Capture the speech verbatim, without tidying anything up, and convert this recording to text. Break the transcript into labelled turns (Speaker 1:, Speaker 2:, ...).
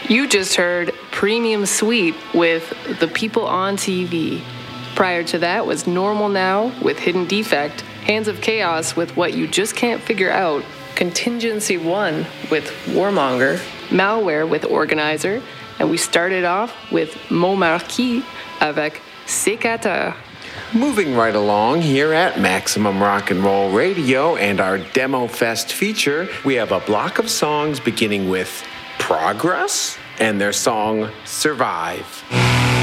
Speaker 1: You just heard Premium Suite with The People on T V. Prior to that was Normal Now with Hidden Defect, Hands of Chaos with What You Just Can't Figure Out, Contingency One with Warmonger, Malware with Organizer, and we started off with Montmarquis avec Sécateur.
Speaker 2: Moving right along here at Maximum Rock and Roll Radio and our Demo Fest feature, we have a block of songs beginning with Progress and their song Survive.